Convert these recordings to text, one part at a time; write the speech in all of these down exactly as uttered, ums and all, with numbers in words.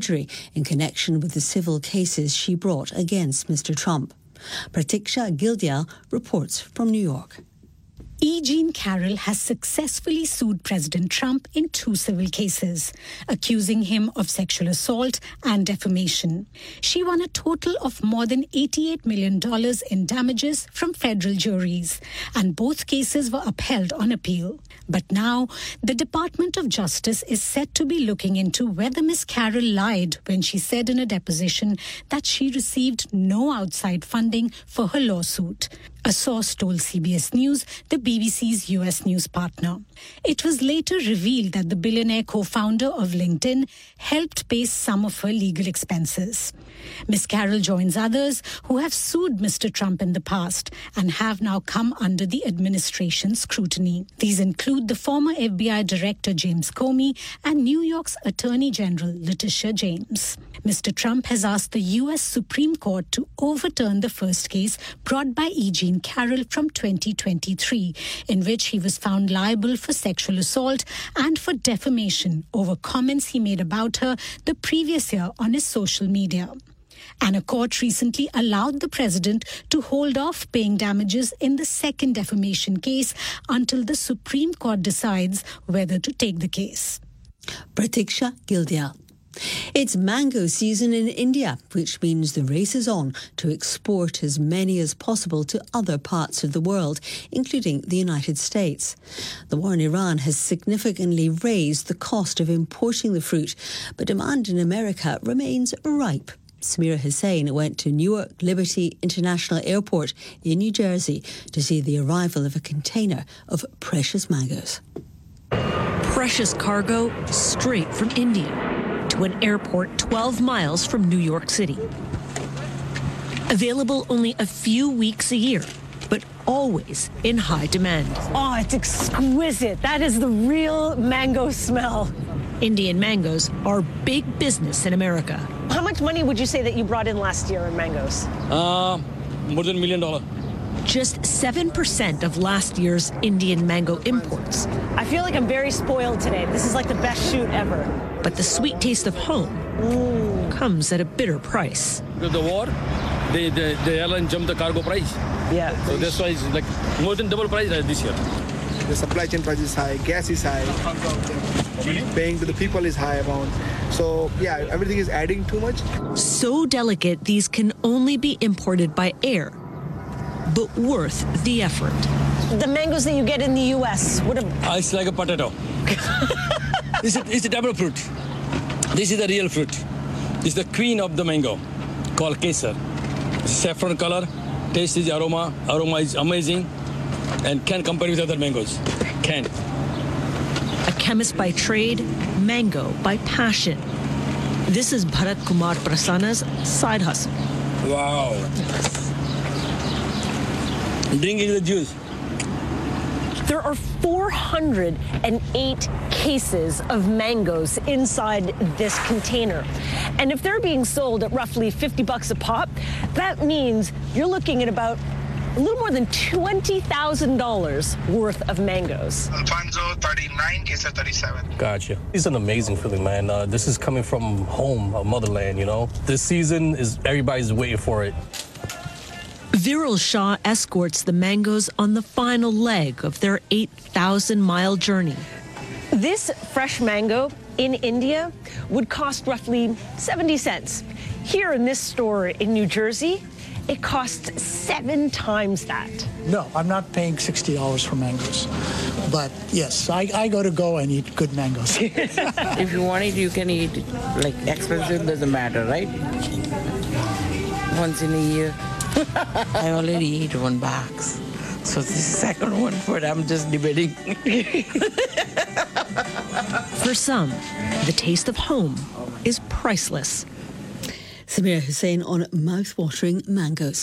in connection with the civil cases she brought against Mister Trump. Pratiksha Gildial reports from New York. E. Jean Carroll has successfully sued President Trump in two civil cases, accusing him of sexual assault and defamation. She won a total of more than eighty-eight million dollars in damages from federal juries, and both cases were upheld on appeal. But now, the Department of Justice is set to be looking into whether Miz Carroll lied when she said in a deposition that she received no outside funding for her lawsuit. A source told C B S News, the B B C's U S news partner. It was later revealed that the billionaire co-founder of LinkedIn helped pay some of her legal expenses. Miz Carroll joins others who have sued Mister Trump in the past and have now come under the administration's scrutiny. These include the former F B I Director James Comey and New York's Attorney General Letitia James. Mister Trump has asked the U S Supreme Court to overturn the first case brought by E. Jean Carroll from twenty twenty-three, in which he was found liable for sexual assault and for defamation over comments he made about her the previous year on his social media. And a court recently allowed the president to hold off paying damages in the second defamation case until the Supreme Court decides whether to take the case. Pratiksha Gildial. It's mango season in India, which means the race is on to export as many as possible to other parts of the world, including the United States. The war in Iran has significantly raised the cost of importing the fruit, but demand in America remains ripe. Samira Hussain went to Newark Liberty International Airport in New Jersey to see the arrival of a container of precious mangoes. Precious cargo straight from India to an airport twelve miles from New York City. Available only a few weeks a year, but always in high demand. Oh, it's exquisite. That is the real mango smell. Indian mangoes are big business in America. How much money would you say that you brought in last year in mangoes? Uh, more than a million dollars. Just seven percent of last year's Indian mango imports. I feel like I'm very spoiled today. This is like the best shoot ever. But the sweet taste of home mm. comes at a bitter price. With the war, they, the, the airline jumped the cargo price. Yeah. So that's why it's like more than double price this year. The supply chain price is high, gas is high, paying to the people is high amount. So yeah, everything is adding too much. So delicate, these can only be imported by air, but worth the effort. The mangoes that you get in the U S, what a... Uh, it's like a potato. This is it's a double fruit. This is the real fruit. This is the queen of the mango, called Kesar. Saffron color, taste is aroma, aroma is amazing, and can compare with other mangoes. Can. A chemist by trade, mango by passion. This is Bharat Kumar Prasanna's side hustle. Wow. Drinking the juice. There are four hundred eight cases of mangoes inside this container. And if they're being sold at roughly fifty bucks a pop, that means you're looking at about a little more than twenty thousand dollars worth of mangoes. Alfonso, thirty-nine, Kesar, thirty-seven. Gotcha. It's an amazing feeling, man. Uh, this is coming from home, uh, motherland, you know. This season, is everybody's waiting for it. Viral Shah escorts the mangoes on the final leg of their eight thousand mile journey. This fresh mango in India would cost roughly seventy cents. Here in this store in New Jersey, it costs seven times that. No, I'm not paying sixty dollars for mangoes. But yes, I, I go to go and eat good mangoes. If you want it, you can eat it. Like expensive doesn't matter, right? Once in a year. I already eat one box. So this is the second one, but I'm just debating. For some, the taste of home is priceless. Samira Hussain on mouth-watering mangoes.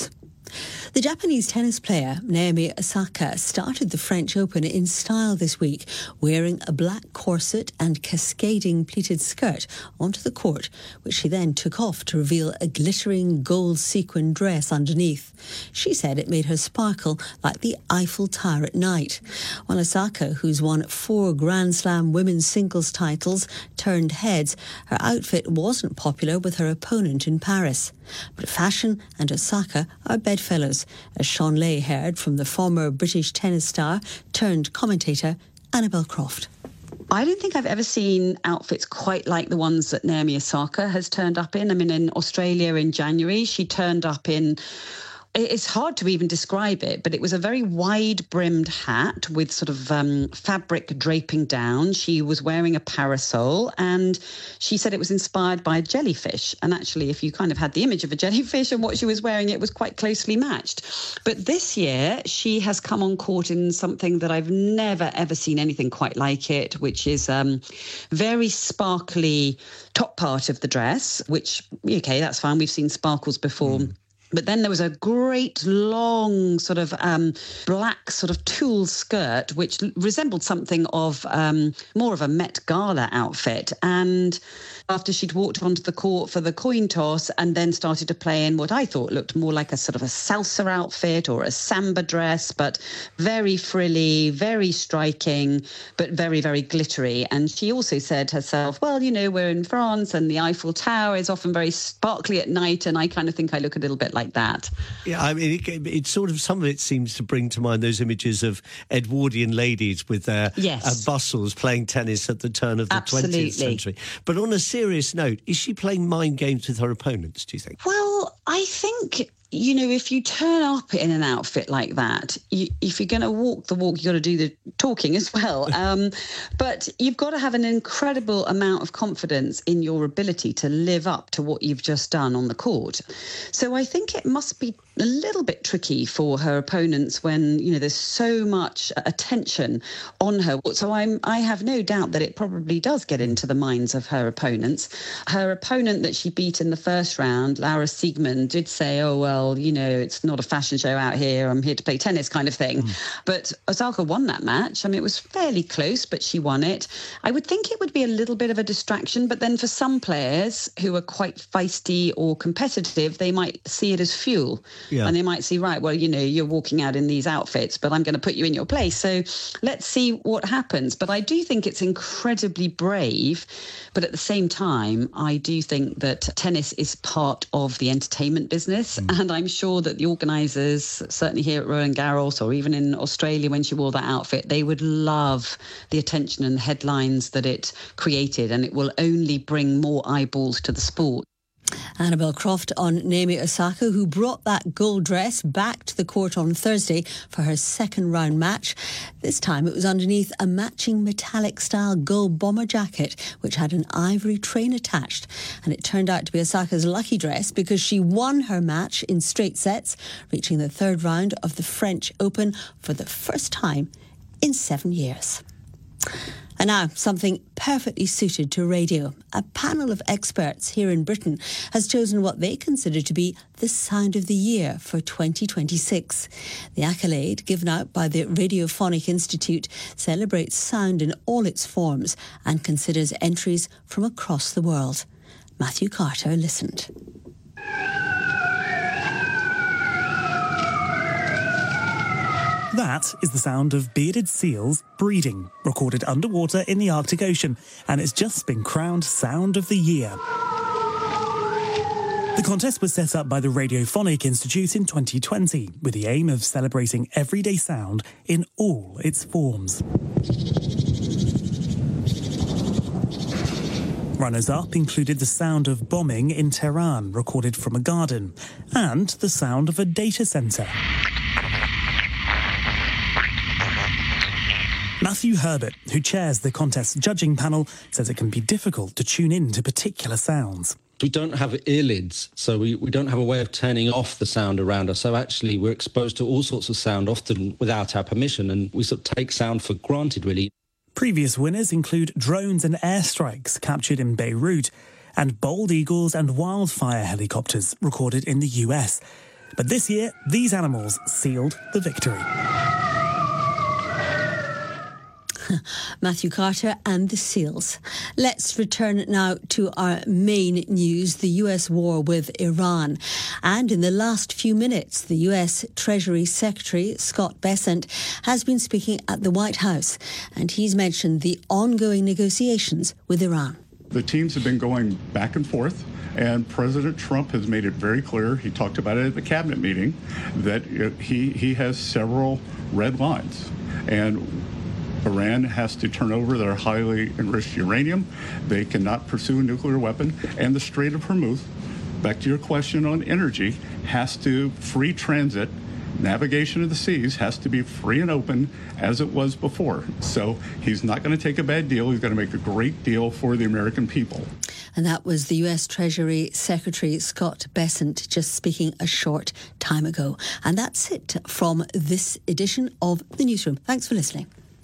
The Japanese tennis player Naomi Osaka started the French Open in style this week, wearing a black corset and cascading pleated skirt onto the court, which she then took off to reveal a glittering gold sequin dress underneath. She said it made her sparkle like the Eiffel Tower at night. While Osaka, who's won four Grand Slam women's singles titles, turned heads, her outfit wasn't popular with her opponent in Paris. But fashion and Osaka are bedfellows, as Sean Lay heard from the former British tennis star turned commentator Annabel Croft. I don't think I've ever seen outfits quite like the ones that Naomi Osaka has turned up in. I mean, in Australia in January, she turned up in... It's hard to even describe it, but it was a very wide-brimmed hat with sort of um, fabric draping down. She was wearing a parasol, and she said it was inspired by a jellyfish. And actually, if you kind of had the image of a jellyfish and what she was wearing, it was quite closely matched. But this year, she has come on court in something that I've never, ever seen anything quite like it, which is um, very sparkly top part of the dress, which, okay, that's fine. We've seen sparkles before. Mm. But then there was a great long sort of um, black sort of tulle skirt, which resembled something of um, more of a Met Gala outfit. And after she'd walked onto the court for the coin toss and then started to play in what I thought looked more like a sort of a salsa outfit or a samba dress, but very frilly, very striking, but very, very glittery. And she also said herself, well, you know, we're in France and the Eiffel Tower is often very sparkly at night, and I kind of think I look a little bit like that. Yeah, I mean, it, it sort of, some of it seems to bring to mind those images of Edwardian ladies with their yes. uh, bustles playing tennis at the turn of the Absolutely. twentieth century. But on a serious note, is she playing mind games with her opponents, do you think? Well, I think, you know, if you turn up in an outfit like that, you, if you're going to walk the walk, you've got to do the talking as well. Um, but you've got to have an incredible amount of confidence in your ability to live up to what you've just done on the court. So I think it must be a little bit tricky for her opponents when, you know, there's so much attention on her. So I'm, I have no doubt that it probably does get into the minds of her opponents. Her opponent that she beat in the first round, Laura Siegemund, did say, oh, well, you know, it's not a fashion show out here. I'm here to play tennis kind of thing. Mm. But Osaka won that match. I mean, it was fairly close, but she won it. I would think it would be a little bit of a distraction. But then for some players who are quite feisty or competitive, they might see it as fuel. Yeah. And they might see, right, well, you know, you're walking out in these outfits, but I'm going to put you in your place. So let's see what happens. But I do think it's incredibly brave. But at the same time, I do think that tennis is part of the entertainment business. Mm. And I'm sure that the organisers, certainly here at Roland Garros or even in Australia when she wore that outfit, they would love the attention and the headlines that it created. And it will only bring more eyeballs to the sport. Annabel Croft on Naomi Osaka, who brought that gold dress back to the court on Thursday for her second round match. This time it was underneath a matching metallic style gold bomber jacket, which had an ivory train attached. And it turned out to be Osaka's lucky dress because she won her match in straight sets, reaching the third round of the French Open for the first time in seven years. And now, something perfectly suited to radio. A panel of experts here in Britain has chosen what they consider to be the sound of the year for twenty twenty-six. The accolade, given out by the Radiophonic Institute, celebrates sound in all its forms and considers entries from across the world. Matthew Carter listened. That is the sound of bearded seals breeding, recorded underwater in the Arctic Ocean, and it's just been crowned Sound of the Year. The contest was set up by the Radiophonic Institute in twenty twenty, with the aim of celebrating everyday sound in all its forms. Runners-up included the sound of bombing in Tehran, recorded from a garden, and the sound of a data centre. Matthew Herbert, who chairs the contest's judging panel, says it can be difficult to tune in to particular sounds. We don't have earlids, so we, we don't have a way of turning off the sound around us. So actually we're exposed to all sorts of sound, often without our permission, and we sort of take sound for granted, really. Previous winners include drones and airstrikes captured in Beirut, and bald eagles and wildfire helicopters recorded in the U S. But this year, these animals sealed the victory. Matthew Carter and the SEALs. Let's return now to our main news, the U S war with Iran. And in the last few minutes, the U S Treasury Secretary, Scott Bessent, has been speaking at the White House, and he's mentioned the ongoing negotiations with Iran. The teams have been going back and forth, and President Trump has made it very clear, he talked about it at the cabinet meeting, that he, he has several red lines. And Iran has to turn over their highly enriched uranium. They cannot pursue a nuclear weapon. And the Strait of Hormuz, back to your question on energy, has to free transit. Navigation of the seas has to be free and open as it was before. So he's not going to take a bad deal. He's going to make a great deal for the American people. And that was the U S Treasury Secretary Scott Bessent just speaking a short time ago. And that's it from this edition of The Newsroom. Thanks for listening.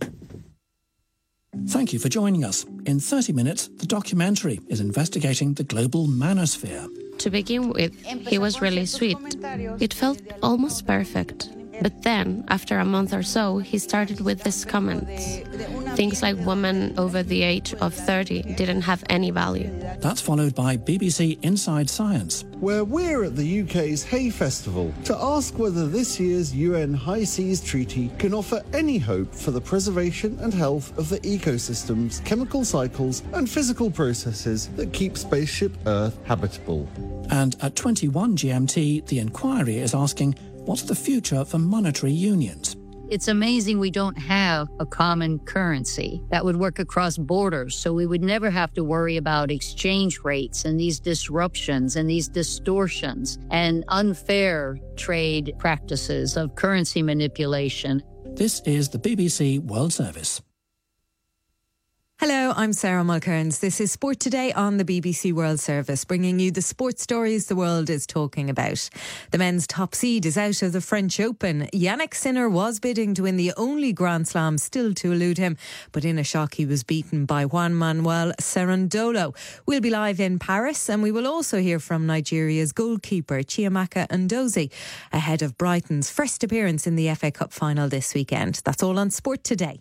Thank you for joining us. In thirty minutes, the documentary is investigating the global manosphere. To begin with, he was really sweet. It felt almost perfect. But then, after a month or so, he started with these comments. Things like women over the age of thirty didn't have any value. That's followed by B B C Inside Science, where we're at the U K's Hay Festival to ask whether this year's U N High Seas Treaty can offer any hope for the preservation and health of the ecosystems, chemical cycles and physical processes that keep spaceship Earth habitable. And at twenty-one G M T, the inquiry is asking, what's the future for monetary unions? It's amazing we don't have a common currency that would work across borders, so we would never have to worry about exchange rates and these disruptions and these distortions and unfair trade practices of currency manipulation. This is the B B C World Service. Hello, I'm Sarah Mulcairns. This is Sport Today on the B B C World Service, bringing you the sports stories the world is talking about. The men's top seed is out of the French Open. Yannick Sinner was bidding to win the only Grand Slam still to elude him, but in a shock he was beaten by Juan Manuel Cerundolo. We'll be live in Paris, and we will also hear from Nigeria's goalkeeper Chiamaka Ndozi ahead of Brighton's first appearance in the F A Cup final this weekend. That's all on Sport Today.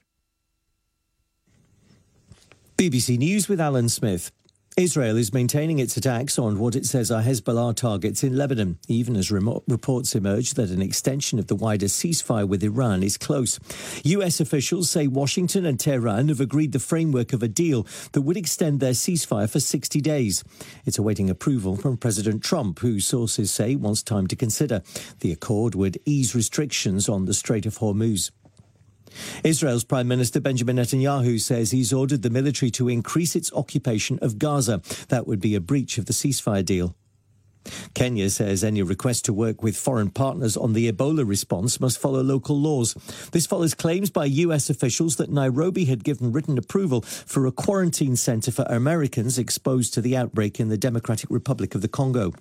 B B C News with Alan Smith. Israel is maintaining its attacks on what it says are Hezbollah targets in Lebanon, even as remo- reports emerge that an extension of the wider ceasefire with Iran is close. U S officials say Washington and Tehran have agreed the framework of a deal that would extend their ceasefire for sixty days. It's awaiting approval from President Trump, who sources say wants time to consider. The accord would ease restrictions on the Strait of Hormuz. Israel's Prime Minister Benjamin Netanyahu says he's ordered the military to increase its occupation of Gaza. That would be a breach of the ceasefire deal. Kenya says any request to work with foreign partners on the Ebola response must follow local laws. This follows claims by U S officials that Nairobi had given written approval for a quarantine centre for Americans exposed to the outbreak in the Democratic Republic of the Congo.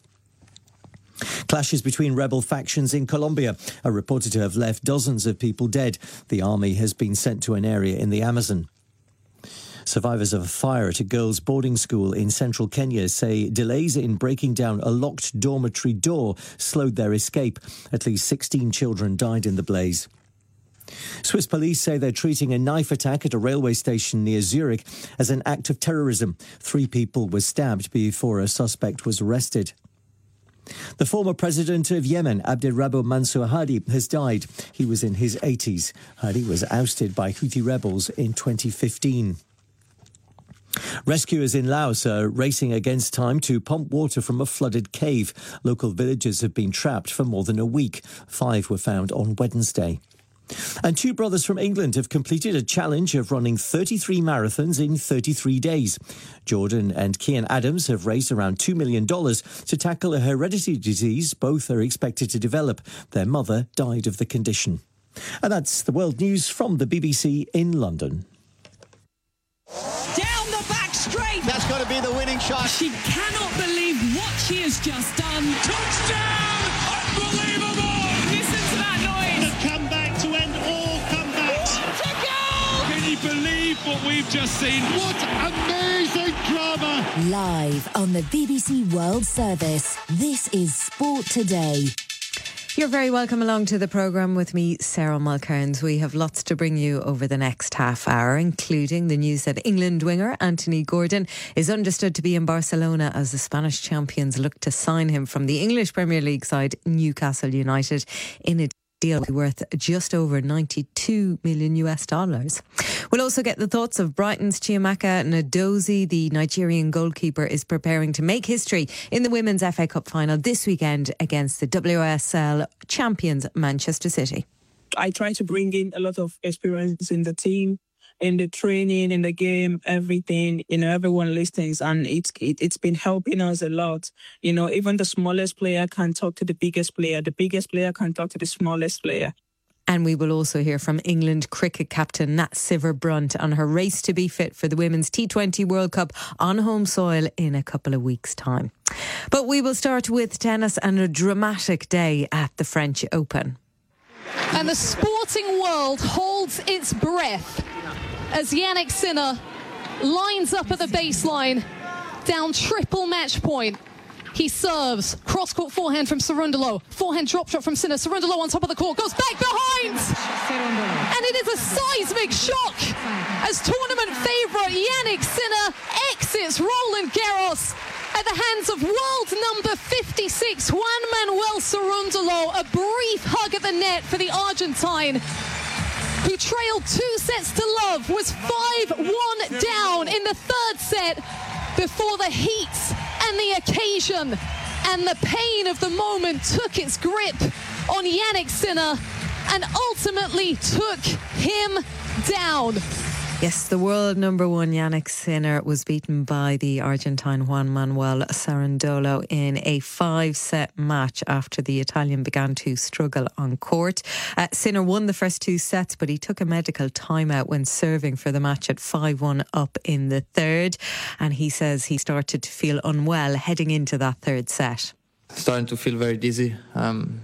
Clashes between rebel factions in Colombia are reported to have left dozens of people dead. The army has been sent to an area in the Amazon. Survivors of a fire at a girls' boarding school in central Kenya say delays in breaking down a locked dormitory door slowed their escape. At least sixteen children died in the blaze. Swiss police say they're treating a knife attack at a railway station near Zurich as an act of terrorism. Three people were stabbed before a suspect was arrested. The former president of Yemen, Abdirabbu Mansour Hadi, has died. He was in his eighties. Hadi was ousted by Houthi rebels in twenty fifteen. Rescuers in Laos are racing against time to pump water from a flooded cave. Local villagers have been trapped for more than a week. Five were found on Wednesday. And two brothers from England have completed a challenge of running thirty-three marathons in thirty-three days. Jordan and Kian Adams have raised around two million dollars to tackle a hereditary disease both are expected to develop. Their mother died of the condition. And that's the world news from the B B C in London. Down the back straight. That's got to be the winning shot. She cannot believe what she has just done. Touchdown! Unbelievable! Listen to that noise. The comeback to end all comebacks. What a goal! Can you believe what we've just seen? What amazing drama! Live on the B B C World Service, this is Sport Today. You're very welcome along to the programme with me, Sarah Mulcairns. We have lots to bring you over the next half hour, including the news that England winger Anthony Gordon is understood to be in Barcelona as the Spanish champions look to sign him from the English Premier League side Newcastle United in a deal worth just over ninety-two million US dollars. We'll also get the thoughts of Brighton's Chiamaka Nnadozie. The Nigerian goalkeeper is preparing to make history in the Women's F A Cup final this weekend against the W S L champions Manchester City. I try to bring in a lot of experience in the team, in the training, in the game, everything. You know, everyone listens, and it's it, it's been helping us a lot. You know, even the smallest player can talk to the biggest player. The biggest player can talk to the smallest player. And we will also hear from England cricket captain Nat Sciver-Brunt on her race to be fit for the Women's T twenty World Cup on home soil in a couple of weeks' time. But we will start with tennis and a dramatic day at the French Open. And the sporting world holds its breath as Jannik Sinner lines up at the baseline, down triple match point. He serves, cross-court forehand from Cerundolo, forehand drop shot from Sinner. Cerundolo on top of the court, goes back behind! And it is a seismic shock as tournament favourite Jannik Sinner exits Roland Garros at the hands of world number fifty-six, Juan Manuel Cerundolo. A brief hug at the net for the Argentine, who trailed two sets to love, was five one down in the third set before the heat and the occasion and the pain of the moment took its grip on Jannik Sinner and ultimately took him down. Yes, the world number one Jannik Sinner was beaten by the Argentine Juan Manuel Cerundolo in a five-set match after the Italian began to struggle on court. Uh, Sinner won the first two sets, but he took a medical timeout when serving for the match at five one up in the third. And he says he started to feel unwell heading into that third set. Starting to feel very dizzy, um,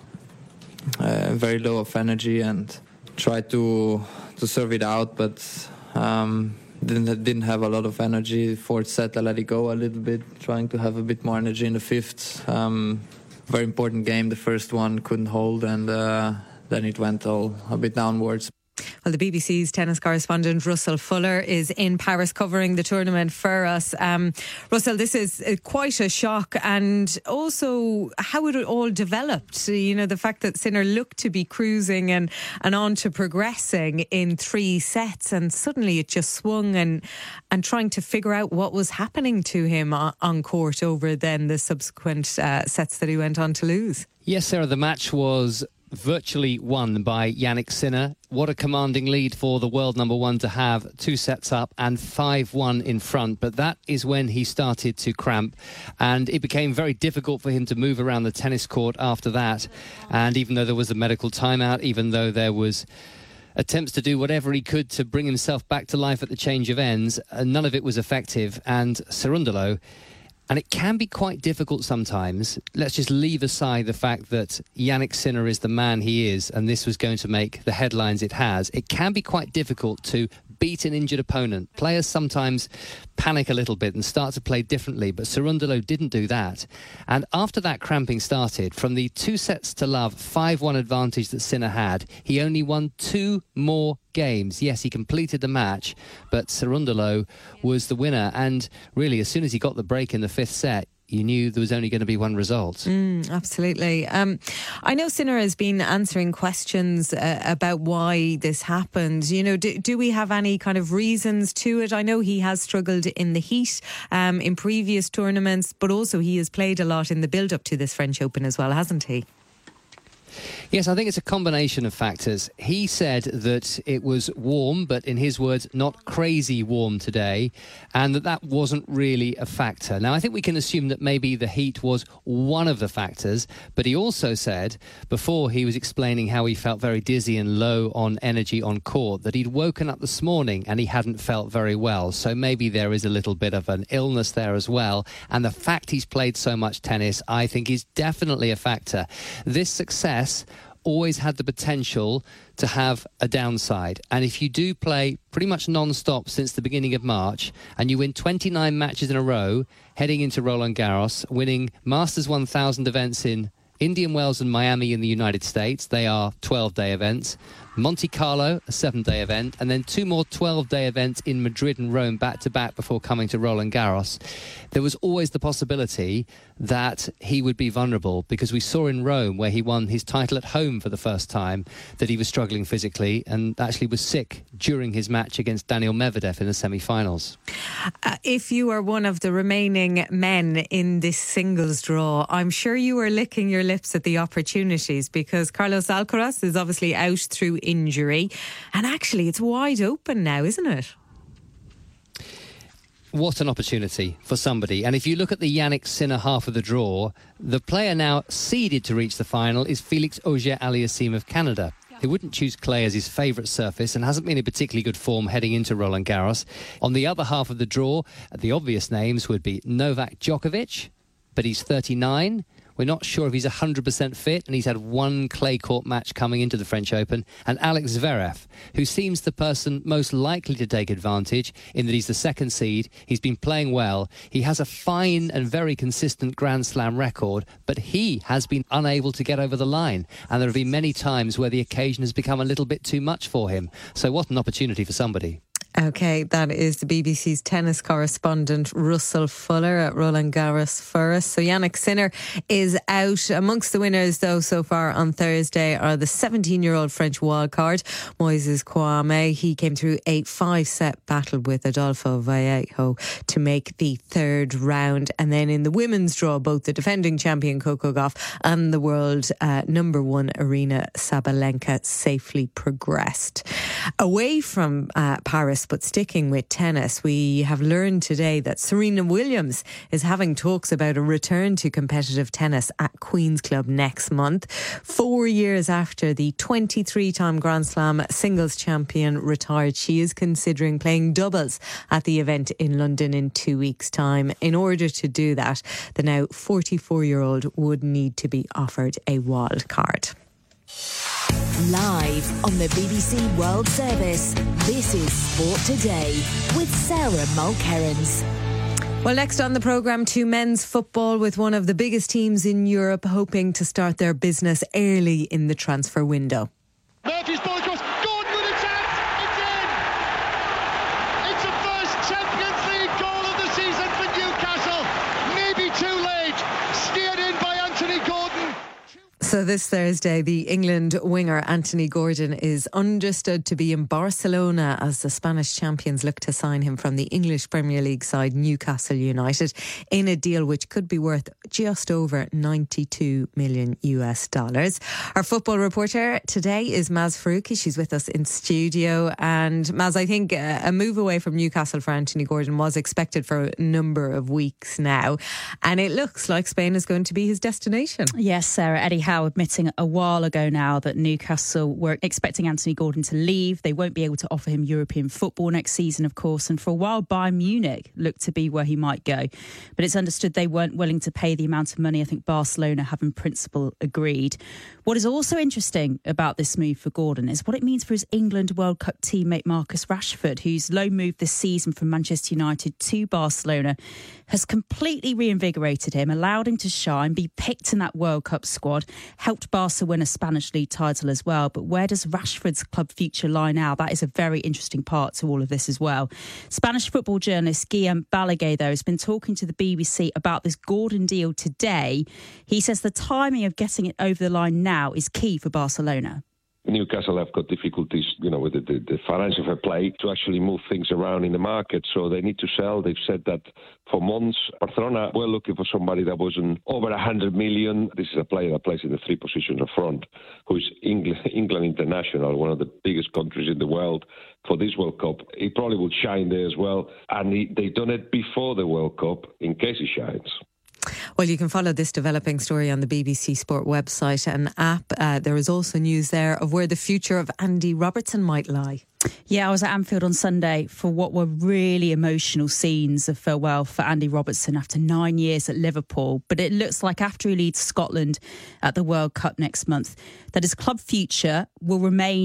uh, very low of energy, and tried to to serve it out, but um, didn't didn't have a lot of energy. Fourth set, I let it go a little bit, trying to have a bit more energy in the fifth. Um, very important game. The first one couldn't hold, and uh, then it went all a bit downwards. Well, the B B C's tennis correspondent Russell Fuller is in Paris covering the tournament for us. Um, Russell, this is quite a shock, and also how it all developed. You know, the fact that Sinner looked to be cruising and, and on to progressing in three sets, and suddenly it just swung, and, and trying to figure out what was happening to him on, on court over then the subsequent uh, sets that he went on to lose. Yes, Sarah, the match was virtually won by Jannik Sinner. What a commanding lead for the world number one to have, two sets up and five one in front. But that is when he started to cramp, and it became very difficult for him to move around the tennis court after that. And even though there was a medical timeout, even though there was attempts to do whatever he could to bring himself back to life at the change of ends, none of it was effective. And Cerundolo, and it can be quite difficult sometimes. Let's just leave aside the fact that Jannik Sinner is the man he is, and this was going to make the headlines it has. It can be quite difficult to beat an injured opponent. Players sometimes panic a little bit and start to play differently, but Cerundolo didn't do that. And after that cramping started, from the two sets to love, five one advantage that Sinner had, he only won two more games. Yes, he completed the match, but Cerundolo was the winner. And really, as soon as he got the break in the fifth set, you knew there was only going to be one result. Mm, absolutely. Um, I know Sinner has been answering questions uh, about why this happened. You know, do, do we have any kind of reasons to it? I know he has struggled in the heat um, in previous tournaments, but also he has played a lot in the build-up to this French Open as well, hasn't he? Yes, I think it's a combination of factors. He said that it was warm, but in his words, not crazy warm today, and that that wasn't really a factor. Now, I think we can assume that maybe the heat was one of the factors, but he also said, before he was explaining how he felt very dizzy and low on energy on court, that he'd woken up this morning and he hadn't felt very well. So maybe there is a little bit of an illness there as well. And the fact he's played so much tennis, I think, is definitely a factor. This success always had the potential to have a downside. And if you do play pretty much non-stop since the beginning of March, and you win twenty-nine matches in a row, heading into Roland Garros, winning Masters one thousand events in Indian Wells and Miami in the United States, they are twelve-day events. Monte Carlo, a seven-day event, and then two more twelve-day events in Madrid and Rome back-to-back before coming to Roland Garros. There was always the possibility that he would be vulnerable, because we saw in Rome, where he won his title at home for the first time, that he was struggling physically and actually was sick during his match against Daniil Medvedev in the semi-finals. Uh, if you are one of the remaining men in this singles draw, I'm sure you are licking your lips at the opportunities, because Carlos Alcaraz is obviously out through injury, and actually it's wide open now, isn't it? What an opportunity for somebody. And if you look at the Jannik Sinner half of the draw, the player now seeded to reach the final is Felix Auger-Aliassime of Canada, who wouldn't choose clay as his favourite surface and hasn't been in particularly good form heading into Roland Garros. On the other half of the draw, the obvious names would be Novak Djokovic, but he's thirty-nine. We're not sure if he's one hundred percent fit, and he's had one clay court match coming into the French Open. And Alex Zverev, who seems the person most likely to take advantage in that he's the second seed. He's been playing well. He has a fine and very consistent Grand Slam record, but he has been unable to get over the line. And there have been many times where the occasion has become a little bit too much for him. So what an opportunity for somebody. OK, that is the B B C's tennis correspondent Russell Fuller at Roland Garros for us. So Jannik Sinner is out. Amongst the winners, though, so far on Thursday are the seventeen-year-old French wildcard, Moises Kouame. He came through a five-set battle with Adolfo Vallejo to make the third round. And then in the women's draw, both the defending champion Coco Gauff and the world uh, number one Aryna Sabalenka safely progressed. Away from uh, Paris, but sticking with tennis, we have learned today that Serena Williams is having talks about a return to competitive tennis at Queen's Club next month. Four years after the twenty-three-time Grand Slam singles champion retired, she is considering playing doubles at the event in London in two weeks' time. In order to do that, the now forty-four-year-old would need to be offered a wild card. Live on the B B C World Service, this is Sport Today with Sarah Mulkerrins. Well, next on the programme, to men's football, with one of the biggest teams in Europe hoping to start their business early in the transfer window. Murphy's ball across, Gordon with a chance, it's in! It's the first Champions League goal of the season for Newcastle. Maybe too late, steered in by Anthony Gordon. So this Thursday, the England winger Anthony Gordon is understood to be in Barcelona as the Spanish champions look to sign him from the English Premier League side Newcastle United in a deal which could be worth just over ninety-two million US dollars. Our football reporter today is Maz Faruqi. She's with us in studio. And Maz, I think a move away from Newcastle for Anthony Gordon was expected for a number of weeks now. And it looks like Spain is going to be his destination. Yes, Sarah. Eddie Howe admitting a while ago now that Newcastle were expecting Anthony Gordon to leave. They won't be able to offer him European football next season, of course. And for a while, Bayern Munich looked to be where he might go. But it's understood they weren't willing to pay the amount of money I think Barcelona have in principle agreed. What is also interesting about this move for Gordon is what it means for his England World Cup teammate Marcus Rashford, whose loan move this season from Manchester United to Barcelona has completely reinvigorated him, allowed him to shine, be picked in that World Cup squad, helped Barca win a Spanish league title as well. But where does Rashford's club future lie now? That is a very interesting part to all of this as well. Spanish football journalist Guillem Balaguer, though, has been talking to the B B C about this Gordon deal today. He says the timing of getting it over the line now is key for Barcelona. Newcastle have got difficulties, you know, with the, the, the financial fair play to actually move things around in the market. So they need to sell. They've said that for months. Barcelona were looking for somebody that was an over one hundred million. This is a player that plays in the three positions up front, who is England, England international, one of the biggest countries in the world for this World Cup. He probably would shine there as well. And he, they've done it before the World Cup in case he shines. Well, you can follow this developing story on the B B C Sport website and app. Uh, there is also news there of where the future of Andy Robertson might lie. Yeah, I was at Anfield on Sunday for what were really emotional scenes of farewell for Andy Robertson after nine years at Liverpool. But it looks like after he leads Scotland at the World Cup next month, that his club future will remain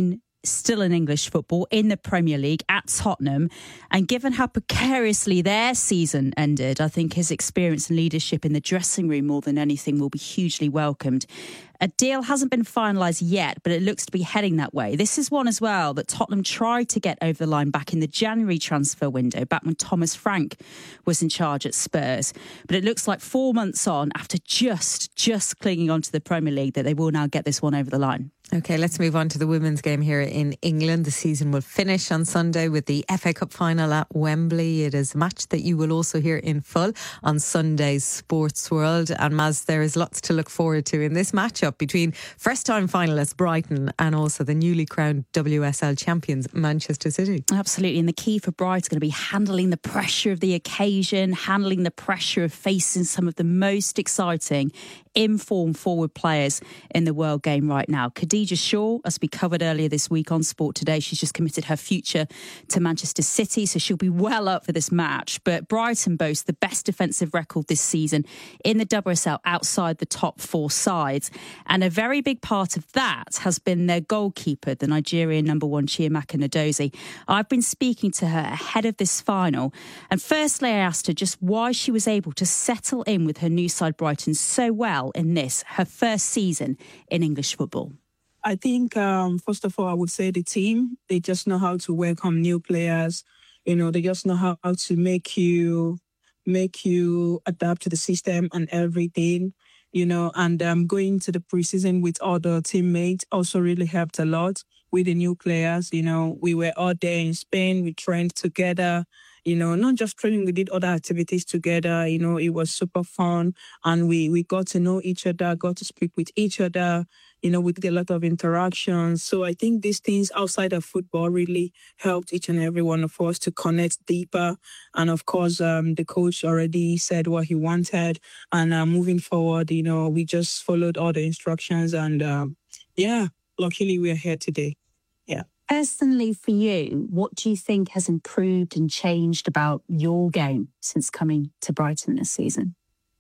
still in English football, in the Premier League, at Tottenham. And given how precariously their season ended, I think his experience and leadership in the dressing room more than anything will be hugely welcomed. A deal hasn't been finalised yet, but it looks to be heading that way. This is one as well that Tottenham tried to get over the line back in the January transfer window, back when Thomas Frank was in charge at Spurs. But it looks like four months on, after just, just clinging on to the Premier League, that they will now get this one over the line. OK, let's move on to the women's game here in England. The season will finish on Sunday with the F A Cup final at Wembley. It is a match that you will also hear in full on Sunday's Sports World. And Maz, there is lots to look forward to in this matchup between first-time finalists Brighton and also the newly crowned W S L champions Manchester City. Absolutely. And the key for Brighton is going to be handling the pressure of the occasion, handling the pressure of facing some of the most exciting in-form forward players in the world game right now. Khadija Shaw, as we covered earlier this week on Sport Today, she's just committed her future to Manchester City, so she'll be well up for this match. But Brighton boasts the best defensive record this season in the W S L outside the top four sides. And a very big part of that has been their goalkeeper, the Nigerian number one, Chiamaka Nnadozie. I've been speaking to her ahead of this final. And firstly, I asked her just why she was able to settle in with her new side Brighton so well in this, her first season in English football. I think, um, first of all, I would say the team, they just know how to welcome new players. You know, they just know how, how to make you make you adapt to the system and everything, you know, and um, going to the preseason with other teammates also really helped a lot with the new players. You know, we were out there in Spain, we trained together. You know, not just training, we did other activities together. You know, it was super fun. And we, we got to know each other, got to speak with each other. You know, we did a lot of interactions. So I think these things outside of football really helped each and every one of us to connect deeper. And of course, um, the coach already said what he wanted. And uh, moving forward, you know, we just followed all the instructions. And um, yeah, luckily we're here today. Yeah. Personally, for you, what do you think has improved and changed about your game since coming to Brighton this season?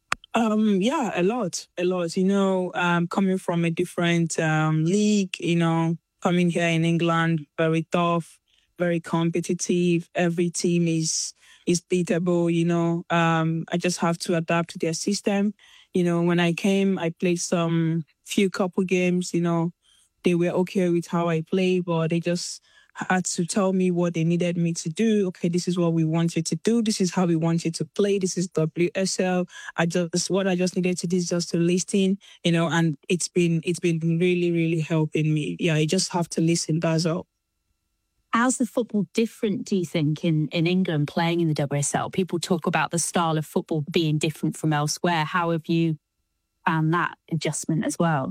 Um, yeah, a lot, a lot. You know, um, coming from a different um, league, you know, coming here in England, very tough, very competitive. Every team is is beatable. You know, um, I just have to adapt to their system. You know, when I came, I played some few couple games. You know. They were okay with how I play, but they just had to tell me what they needed me to do. Okay, this is what we wanted to do. This is how we wanted to play. This is W S L. I just what I just needed to do is just to listen, you know, and it's been it's been really, really helping me. Yeah, you just have to listen, that's all. How's the football different, do you think, in, in England playing in the W S L? People talk about the style of football being different from elsewhere. How have you found that adjustment as well?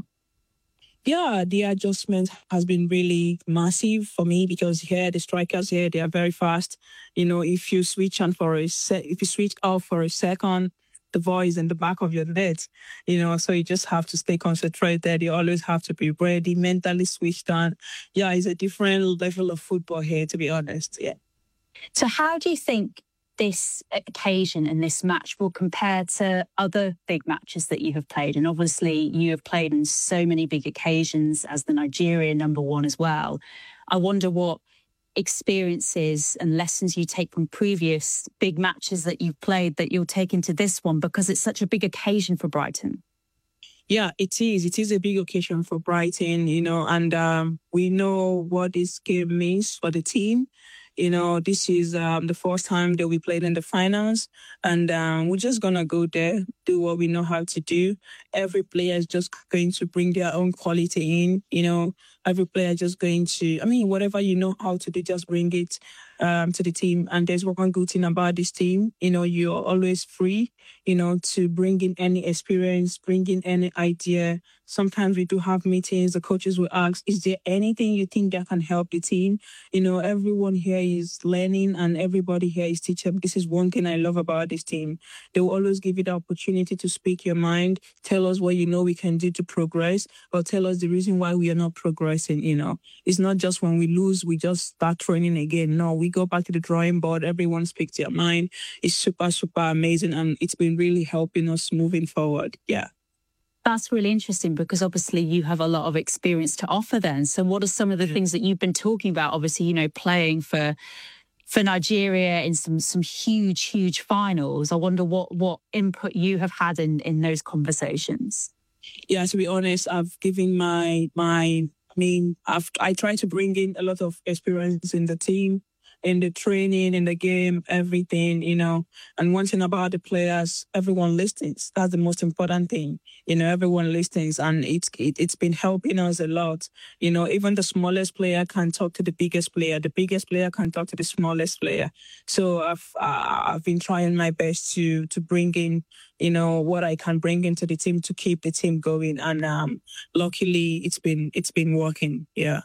Yeah, the adjustment has been really massive for me because here, the strikers here, they are very fast. You know, if you switch on for a se- if you switch off for a second, the ball is in the back of your net, you know, so you just have to stay concentrated. You always have to be ready, mentally switched on. Yeah, it's a different level of football here, to be honest. Yeah. So how do you think this occasion and this match will compare to other big matches that you have played? And obviously you have played in so many big occasions as the Nigerian number one as well. I wonder what experiences and lessons you take from previous big matches that you've played that you'll take into this one, because it's such a big occasion for Brighton. Yeah, it is. It is a big occasion for Brighton, you know, and um, we know what this game means for the team. You know, this is um, the first time that we played in the finals, and um, we're just going to go there, do what we know how to do. Every player is just going to bring their own quality in, you know, every player just going to, I mean, whatever you know how to do, just bring it um, to the team. And there's one good thing about this team, you know, you're always free, you know, to bring in any experience, bring in any idea. Sometimes we do have meetings. The coaches will ask, is there anything you think that can help the team? You know, everyone here is learning and everybody here is teaching. This is one thing I love about this team. They will always give you the opportunity to speak your mind, tell us what you know we can do to progress, or tell us the reason why we are not progressing, you know. It's not just when we lose, we just start training again. No, we go back to the drawing board. Everyone speaks their mind. It's super, super amazing. And it's been really helping us moving forward. Yeah. That's really interesting because obviously you have a lot of experience to offer then. So what are some of the things that you've been talking about? Obviously, you know, playing for for Nigeria in some some huge, huge finals. I wonder what what input you have had in, in those conversations. Yeah, to be honest, I've given my, my I mean, I've I try to bring in a lot of experience in the team, in the training, in the game, everything, you know. And one thing about the players, everyone listens. That's the most important thing. You know, everyone listens, and it's it, it's been helping us a lot. You know, even the smallest player can talk to the biggest player. The biggest player can talk to the smallest player. So I've uh, I've been trying my best to to bring in, you know, what I can bring into the team to keep the team going. And um, luckily, it's been it's been working. Yeah.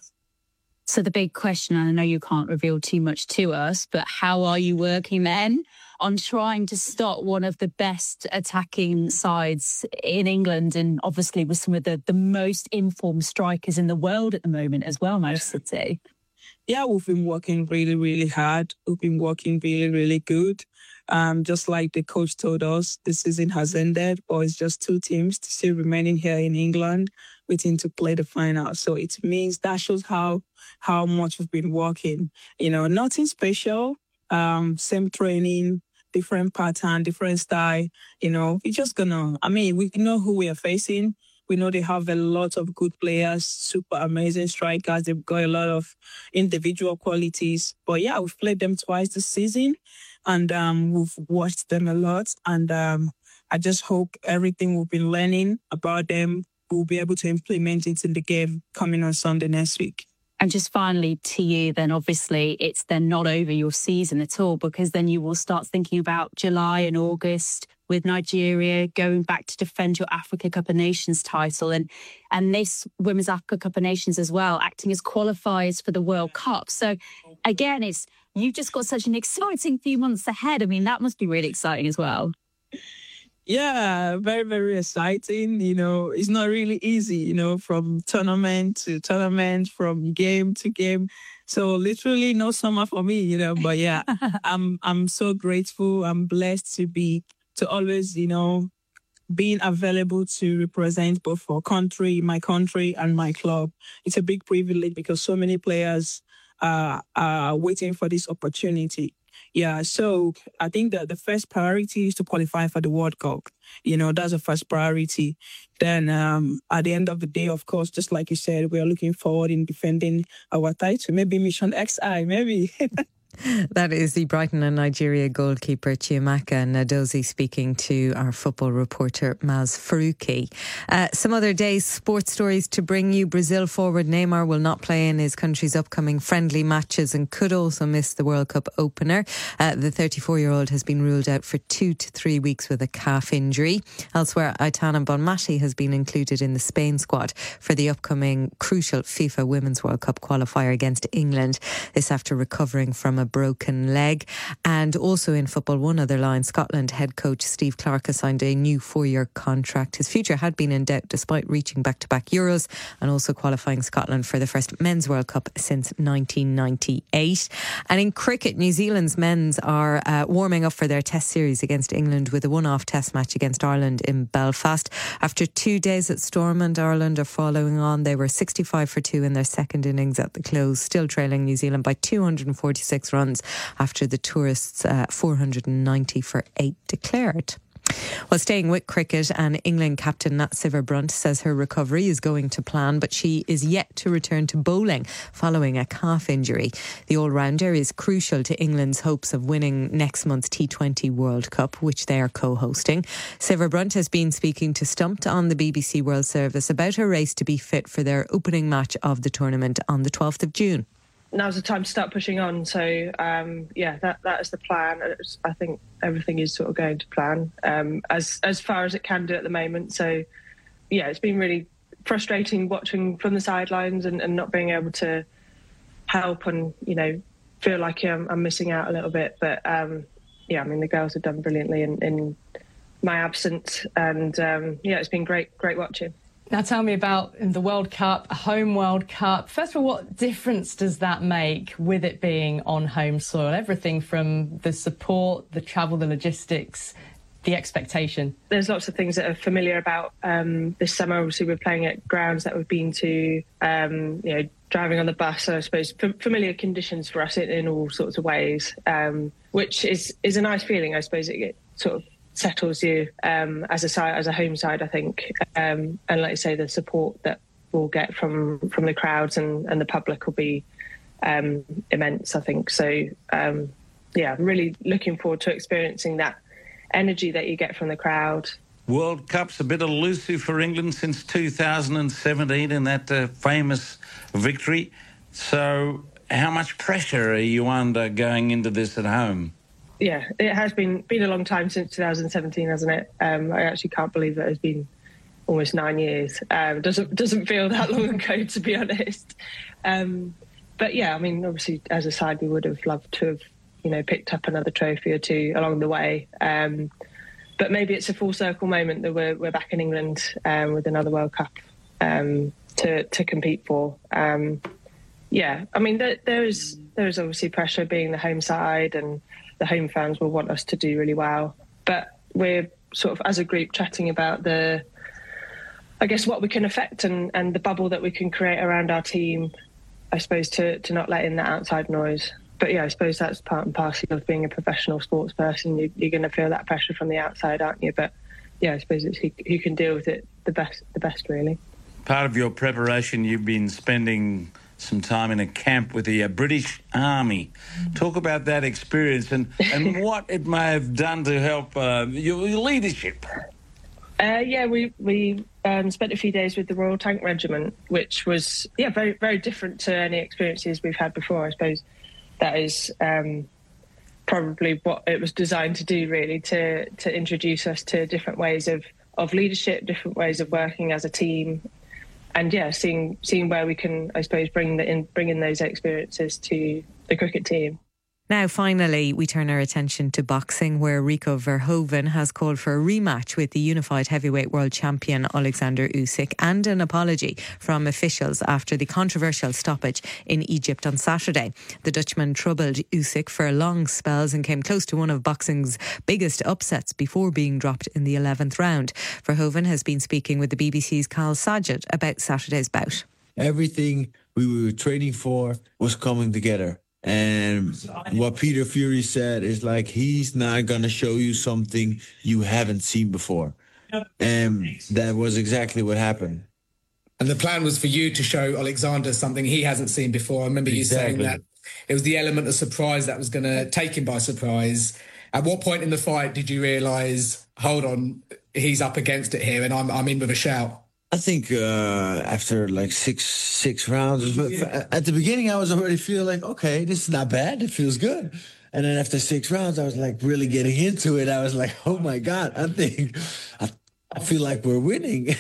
So the big question, and I know you can't reveal too much to us, but how are you working then on trying to stop one of the best attacking sides in England, and obviously with some of the, the most informed strikers in the world at the moment as well, Manchester City? Yeah, we've been working really, really hard. We've been working really, really good. Um, just like the coach told us, the season has ended, but it's just two teams still remaining here in England, waiting to play the final. So it means that shows how how much we've been working. You know, nothing special, um, same training, different pattern, different style. You know, we're just gonna, I mean, we know who we are facing. We know they have a lot of good players, super amazing strikers. They've got a lot of individual qualities. But yeah, we've played them twice this season, and um, we've watched them a lot. And um, I just hope everything we've been learning about them, we'll be able to implement it in the game coming on Sunday next week. And just finally to you, then obviously it's then not over your season at all, because then you will start thinking about July and August with Nigeria going back to defend your Africa Cup of Nations title, and and this Women's Africa Cup of Nations as well, acting as qualifiers for the World Cup. So again, it's you've just got such an exciting few months ahead. I mean, that must be really exciting as well. Yeah, very, very exciting. You know, it's not really easy, you know, from tournament to tournament, from game to game. So literally no summer for me, you know, but yeah, I'm I'm so grateful. I'm blessed to be, to always, you know, being available to represent both for country, my country and my club. It's a big privilege because so many players uh, are waiting for this opportunity. Yeah, so I think that the first priority is to qualify for the World Cup. You know, that's the first priority. Then um, at the end of the day, of course, just like you said, we are looking forward in defending our title. Maybe Mission X I, maybe. That is the Brighton and Nigeria goalkeeper Chiamaka Nnadozie speaking to our football reporter Maz Faruqi. Uh, some other day's sports stories to bring you. Brazil forward Neymar will not play in his country's upcoming friendly matches and could also miss the World Cup opener. Uh, the thirty-four-year-old has been ruled out for two to three weeks with a calf injury. Elsewhere, Aitana Bonmati has been included in the Spain squad for the upcoming crucial FIFA Women's World Cup qualifier against England. This after recovering from a broken leg. And also in football, one other line, Scotland head coach Steve Clarke has signed a new four-year contract. His future had been in doubt despite reaching back-to-back Euros and also qualifying Scotland for the first Men's World Cup since nineteen ninety-eight. And in cricket, New Zealand's men's are uh, warming up for their test series against England with a one-off test match against Ireland in Belfast. After two days at Stormont, Ireland are following on. They were sixty-five for two in their second innings at the close, still trailing New Zealand by two hundred forty-six runs after the tourists uh, four hundred ninety for eight declared. Well, staying with cricket, and England captain Nat Sciver-Brunt says her recovery is going to plan, but she is yet to return to bowling following a calf injury. The all-rounder is crucial to England's hopes of winning next month's T twenty World Cup, which they are co-hosting. Sciver-Brunt has been speaking to Stumped on the B B C World Service about her race to be fit for their opening match of the tournament on the twelfth of June. Now's the time to start pushing on. So, um, yeah, that that is the plan. It's, I think everything is sort of going to plan um, as as far as it can do at the moment. So, yeah, it's been really frustrating watching from the sidelines and, and not being able to help and, you know, feel like I'm, I'm missing out a little bit. But, um, yeah, I mean, the girls have done brilliantly in, in my absence. And, um, yeah, it's been great, great watching. Now tell me about the World Cup, a home World Cup. First of all, what difference does that make with it being on home soil? Everything from the support, the travel, the logistics. the expectation? There's lots of things that are familiar about um, this summer. Obviously, we're playing at grounds that we've been to, um, you know, driving on the bus. So I suppose f- familiar conditions for us in, in all sorts of ways, um, which is, is a nice feeling. I suppose it, it sort of settles you um, as a side, as a home side, I think. Um, and like I say, the support that we'll get from, from the crowds and, and the public will be um, immense, I think. So, um, yeah, I'm really looking forward to experiencing that energy that you get from the crowd. World Cup's a bit elusive for England since two thousand seventeen in that uh, famous victory. So how much pressure are you under going into this at home? Yeah, it has been been a long time since two thousand seventeen, hasn't it? Um, I actually can't believe that it's been almost nine years. Um, doesn't doesn't feel that long ago, to be honest. Um, but yeah, I mean, obviously, as a side, we would have loved to have, you know, picked up another trophy or two along the way. Um, but maybe it's a full circle moment that we're we're back in England um, with another World Cup um, to to compete for. Um, yeah, I mean, there, there is there is obviously pressure being the home side, and the home fans will want us to do really well. But we're sort of as a group chatting about the, I guess, what we can affect and, and the bubble that we can create around our team, I suppose, to to not let in that outside noise. But yeah, I suppose that's part and parcel of being a professional sports person. You, you're going to feel that pressure from the outside, aren't you? But yeah, I suppose it's who, who can deal with it the best, the best, really. Part of your preparation, you've been spending some time in a camp with the uh, British Army. Talk about that experience and, and what it may have done to help uh, your, your leadership. Uh, yeah, we we um, spent a few days with the Royal Tank Regiment, which was yeah very very different to any experiences we've had before. I suppose that is um, probably what it was designed to do, really, to to introduce us to different ways of, of leadership, different ways of working as a team, and yeah, seeing seeing where we can, I suppose, bring the in bring in those experiences to the cricket team. Now, finally, we turn our attention to boxing, where Rico Verhoeven has called for a rematch with the unified heavyweight world champion Alexander Usyk and an apology from officials after the controversial stoppage in Egypt on Saturday. The Dutchman troubled Usyk for long spells and came close to one of boxing's biggest upsets before being dropped in the eleventh round. Verhoeven has been speaking with the B B C's Carl Sajid about Saturday's bout. Everything we were training for was coming together. And what Peter Fury said is like, he's not going to show you something you haven't seen before. And that was exactly what happened. And the plan was for you to show Alexander something he hasn't seen before. I remember exactly. you saying that it was the element of surprise that was going to take him by surprise. At what point in the fight did you realise, hold on, he's up against it here and I'm, I'm in with a shout? I think uh, after like six six rounds, at the beginning I was already feeling like, okay, this is not bad. It feels good. And then after six rounds, I was like really getting into it. I was like, oh my God, I think, I, I feel like we're winning.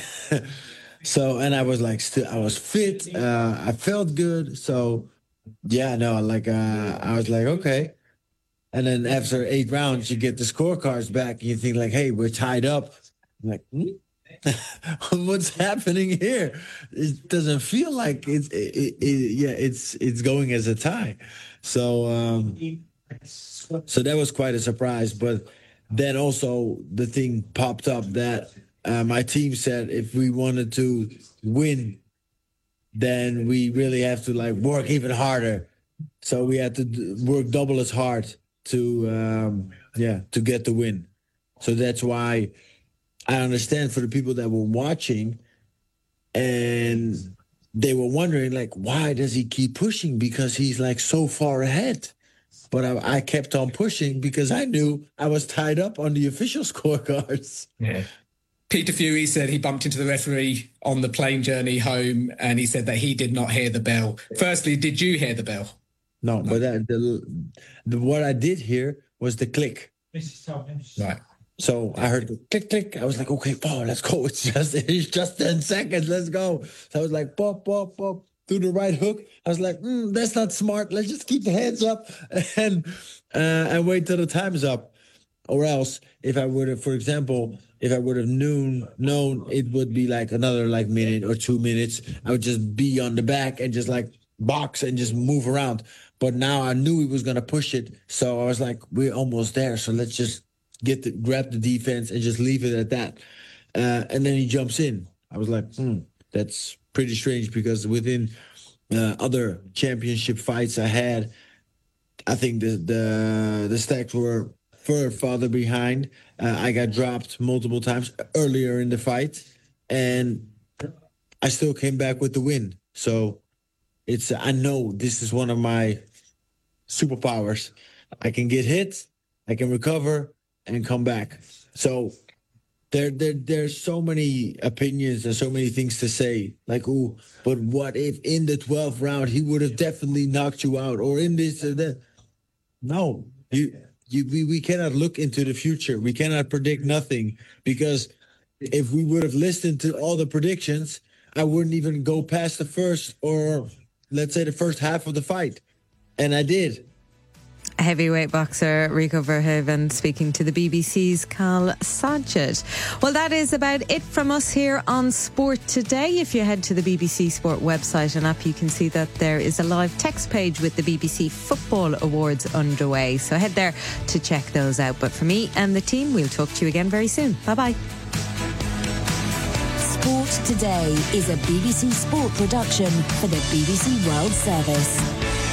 So, and I was like, still, I was fit. Uh, I felt good. So yeah, no, like uh, I was like, okay. And then after eight rounds, you get the scorecards back and you think like, hey, we're tied up. I'm like, hmm? What's happening here? It doesn't feel like it's it, it, it, yeah it's it's going as a tie. So um so that was quite a surprise. But then also the thing popped up that uh, my team said if we wanted to win, then we really have to like work even harder. So we had to d- work double as hard to um yeah to get the win. So that's why I understand for the people that were watching and they were wondering, like, why does he keep pushing? Because he's, like, so far ahead. But I, I kept on pushing because I knew I was tied up on the official scorecards. Yeah. Peter Fury said he bumped into the referee on the plane journey home and he said that he did not hear the bell. Firstly, did you hear the bell? No, no. but that, the, the, what I did hear was the click. Right. So I heard the click, click. I was like, okay, oh, let's go. It's just it's just ten seconds. Let's go. So I was like, pop, pop, pop, do the right hook. I was like, mm, that's not smart. Let's just keep the hands up and uh, and wait till the time's up. Or else, if I would have, for example, if I would have known, known it would be like another like minute or two minutes, I would just be on the back and just like box and just move around. But now I knew he was going to push it. So I was like, we're almost there. So let's just get the, grab the defense and just leave it at that. Uh, and then he jumps in. I was like, hmm, that's pretty strange because within uh, other championship fights I had, I think the the, the stacks were further farther behind. Uh, I got dropped multiple times earlier in the fight, and I still came back with the win. So it's I know this is one of my superpowers. I can get hit, I can recover, and come back. So there, there, there's so many opinions and so many things to say. Like, ooh, but what if in the twelfth round he would have definitely knocked you out, or in this or that? No, you, you, we, we cannot look into the future. We cannot predict nothing, because if we would have listened to all the predictions, I wouldn't even go past the first, or let's say the first half of the fight. And I did. Heavyweight boxer Rico Verhoeven speaking to the B B C's Carl Sajid. Well, that is about it from us here on Sport Today. If you head to the B B C Sport website and app, you can see that there is a live text page with the B B C Football Awards underway. So head there to check those out. But for me and the team, we'll talk to you again very soon. Bye-bye. Sport Today is a B B C Sport production for the B B C World Service.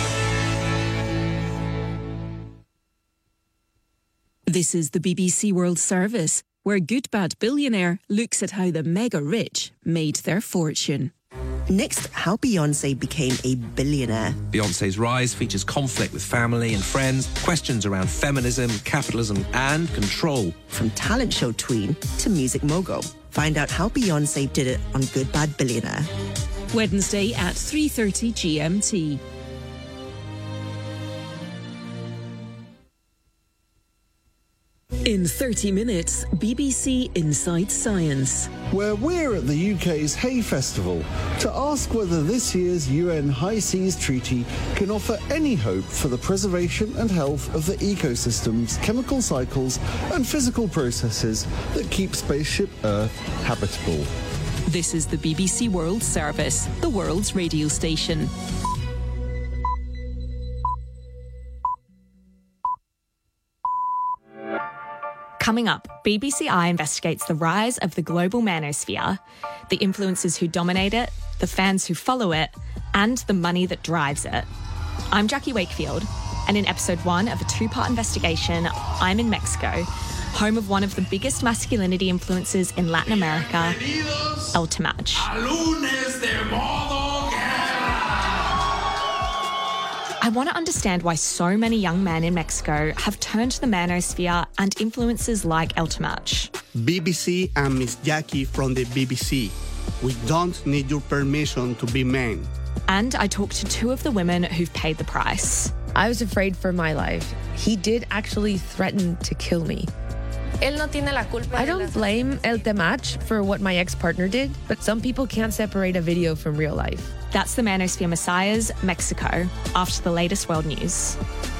This is the B B C World Service, where Good Bad Billionaire looks at how the mega rich made their fortune. Next, how Beyoncé became a billionaire. Beyoncé's rise features conflict with family and friends, questions around feminism, capitalism and control. From talent show tween to music mogul. Find out how Beyoncé did it on Good Bad Billionaire. Wednesday at three thirty G M T. In thirty minutes, B B C Inside Science. Where we're at the U K's Hay Festival to ask whether this year's U N High Seas Treaty can offer any hope for the preservation and health of the ecosystems, chemical cycles and physical processes that keep spaceship Earth habitable. This is the B B C World Service, the world's radio station. Coming up, B B C I investigates the rise of the global manosphere, the influencers who dominate it, the fans who follow it, and the money that drives it. I'm Jackie Wakefield, and in episode one of a two-part investigation, I'm in Mexico, home of one of the biggest masculinity influencers in Latin America, El Temach. I want to understand why so many young men in Mexico have turned to the manosphere and influencers like El Temach. B B C and Miss Jackie from the B B C. We don't need your permission to be men. And I talked to two of the women who've paid the price. I was afraid for my life. He did actually threaten to kill me. I don't blame El Temach for what my ex-partner did, but some people can't separate a video from real life. That's the Manosphere Messiahs, Mexico, after the latest world news.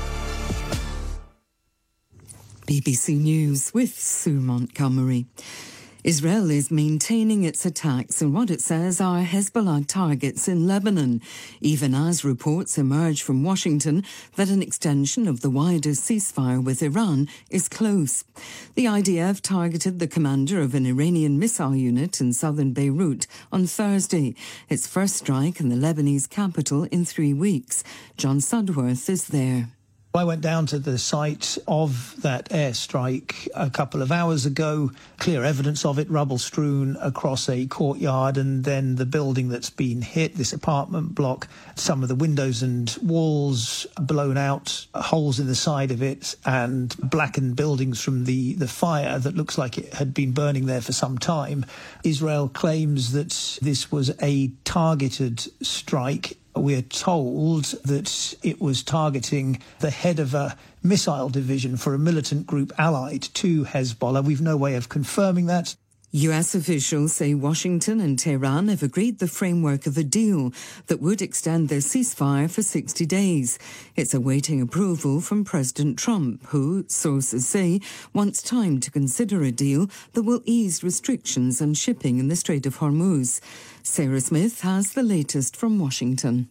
B B C News with Sue Montgomery. Israel is maintaining its attacks on what it says are Hezbollah targets in Lebanon, even as reports emerge from Washington that an extension of the wider ceasefire with Iran is close. The I D F targeted the commander of an Iranian missile unit in southern Beirut on Thursday, its first strike in the Lebanese capital in three weeks. John Sudworth is there. I went down to the site of that airstrike a couple of hours ago. Clear evidence of it, rubble strewn across a courtyard, and then the building that's been hit, this apartment block, some of the windows and walls blown out, holes in the side of it, and blackened buildings from the, the fire that looks like it had been burning there for some time. Israel claims that this was a targeted strike. We're told that it was targeting the head of a missile division for a militant group allied to Hezbollah. We've no way of confirming that. U S officials say Washington and Tehran have agreed the framework of a deal that would extend their ceasefire for sixty days. It's awaiting approval from President Trump, who, sources say, wants time to consider a deal that will ease restrictions on shipping in the Strait of Hormuz. Sarah Smith has the latest from Washington.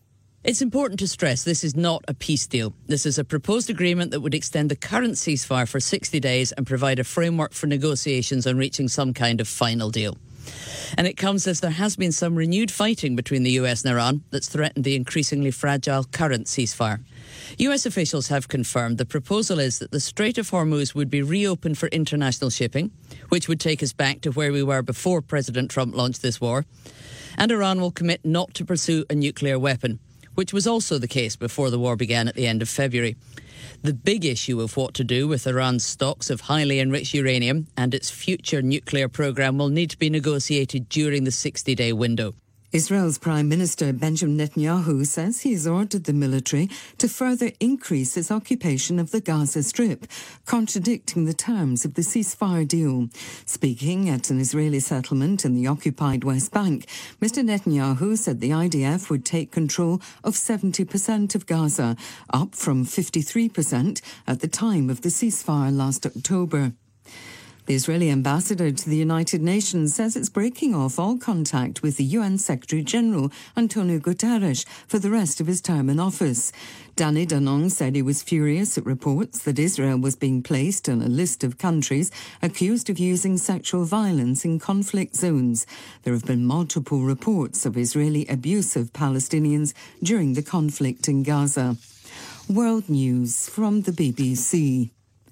It's important to stress this is not a peace deal. This is a proposed agreement that would extend the current ceasefire for sixty days and provide a framework for negotiations on reaching some kind of final deal. And it comes as there has been some renewed fighting between the U S and Iran that's threatened the increasingly fragile current ceasefire. U S officials have confirmed the proposal is that the Strait of Hormuz would be reopened for international shipping, which would take us back to where we were before President Trump launched this war. And Iran will commit not to pursue a nuclear weapon, which was also the case before the war began at the end of February. The big issue of what to do with Iran's stocks of highly enriched uranium and its future nuclear program will need to be negotiated during the sixty-day window. Israel's Prime Minister Benjamin Netanyahu says he has ordered the military to further increase its occupation of the Gaza Strip, contradicting the terms of the ceasefire deal. Speaking at an Israeli settlement in the occupied West Bank, Mister Netanyahu said the I D F would take control of seventy percent of Gaza, up from fifty-three percent at the time of the ceasefire last October. The Israeli ambassador to the United Nations says it's breaking off all contact with the U N Secretary-General Antonio Guterres for the rest of his term in office. Danny Danon said he was furious at reports that Israel was being placed on a list of countries accused of using sexual violence in conflict zones. There have been multiple reports of Israeli abuse of Palestinians during the conflict in Gaza. World News from the B B C.